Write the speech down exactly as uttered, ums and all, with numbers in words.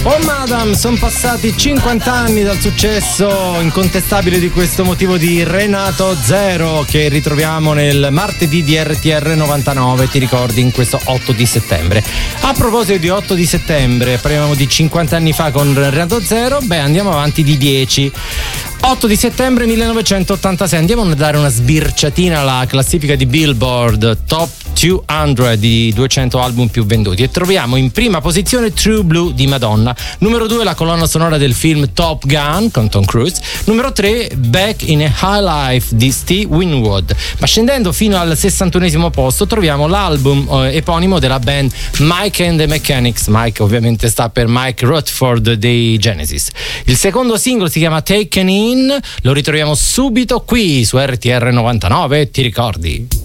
Oh madam, sono passati cinquanta anni dal successo incontestabile di Questo motivo di Renato Zero, che ritroviamo nel martedì di R T R novantanove, ti ricordi, in questo otto di settembre. A proposito di otto di settembre, parliamo di cinquanta anni fa con Renato Zero, beh andiamo avanti di dieci. otto di settembre millenovecentottantasei, andiamo a dare una sbirciatina alla classifica di Billboard Top duecento di duecento album più venduti e troviamo in prima posizione True Blue di Madonna, numero due la colonna sonora del film Top Gun con Tom Cruise, numero tre Back in a High Life di Steve Winwood. Ma scendendo fino al sessantunesimo posto troviamo l'album eh, eponimo della band Mike and the Mechanics. Mike ovviamente sta per Mike Rutherford dei Genesis. Il secondo singolo si chiama Taken In, lo ritroviamo subito qui su R T R novantanove, ti ricordi?